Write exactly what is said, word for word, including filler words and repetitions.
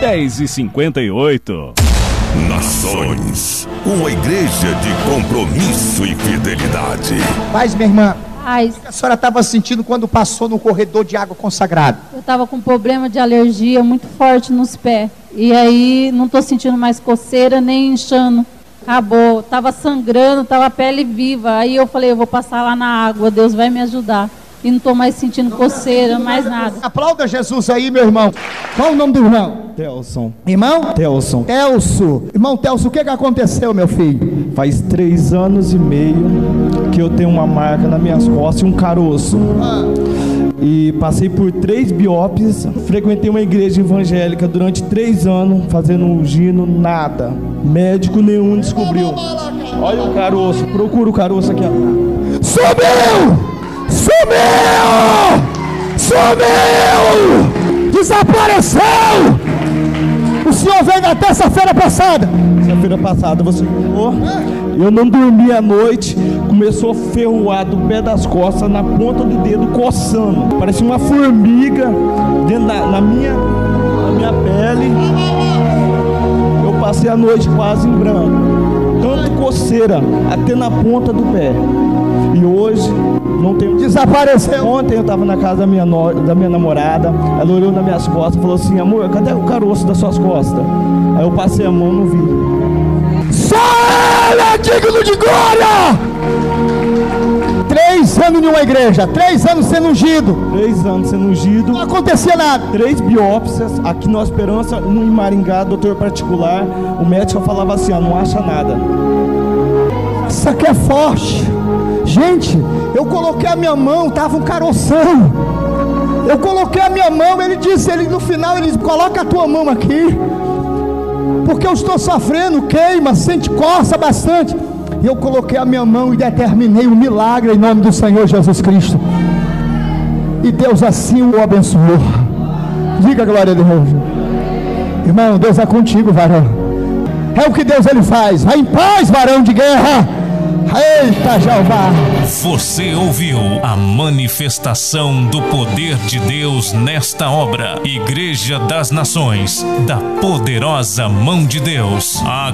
dez e cinquenta e oito. Nações, uma igreja de compromisso e fidelidade. Paz, minha irmã. Ai, O que a senhora estava sentindo quando passou no corredor de água consagrada? eu tava com problema de alergia muito forte nos pés. E aí não tô sentindo mais coceira nem inchando. Acabou. Tava sangrando, tava a pele viva. Aí eu falei, eu vou passar lá na água, Deus vai me ajudar. E não tô mais sentindo coceira, mais nada. Aplauda Jesus aí, meu irmão. Qual o nome do irmão? Telson. Irmão? Telson. Telso. Irmão Telso, o que que aconteceu, meu filho? Faz três anos e meio que eu tenho uma marca nas minhas costas e um caroço. Ah. E passei por três biópsias, frequentei uma igreja evangélica durante três anos, fazendo um gino, nada. Médico nenhum descobriu. Olha o caroço, procura o caroço aqui. Ó. Sumiu! Sumiu! Sumiu! Desapareceu! O senhor veio na terça-feira passada. Terça-feira passada você falou, eu não dormi à noite, começou a ferroar do pé das costas, na ponta do dedo, coçando. Parecia uma formiga dentro da, na, minha, na minha pele. Eu passei a noite quase em branco. Tanto coceira, até na ponta do pé. E hoje não tenho. Desapareceu. Ontem eu estava na casa da minha, no... da minha namorada. Ela olhou nas minhas costas e falou assim: amor, cadê o caroço das suas costas? Aí eu passei a mão e não vi. Só ele é digno de glória! Três anos em uma igreja, três anos sendo ungido. Três anos sendo ungido. Não acontecia nada. Três biópsias aqui na Esperança, no em Maringá, doutor particular. O médico falava assim: ó, não acha nada. Isso aqui é forte. Gente, eu coloquei a minha mão, tava um caroção. Eu coloquei a minha mão, ele disse, ele no final, ele disse, coloca a tua mão aqui, porque eu estou sofrendo, queima, sente, coça bastante. E eu coloquei a minha mão e determinei um milagre em nome do Senhor Jesus Cristo. E Deus assim o abençoou. Diga a glória a Deus. Irmão, Deus é contigo, varão. É o que Deus ele faz. Vai em paz, varão de guerra. Eita, Jeová! Você ouviu a manifestação do poder de Deus nesta obra. Igreja das Nações, da poderosa mão de Deus. A